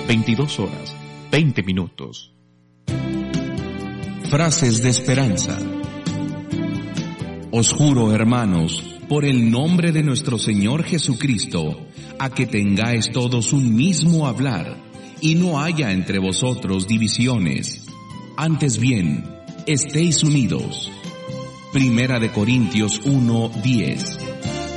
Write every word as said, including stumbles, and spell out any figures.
veintidós horas, veinte minutos. Frases de esperanza. Os juro, hermanos, por el nombre de nuestro Señor Jesucristo, a que tengáis todos un mismo hablar, y no haya entre vosotros divisiones. Antes bien, estéis unidos. Primera de Corintios uno, diez.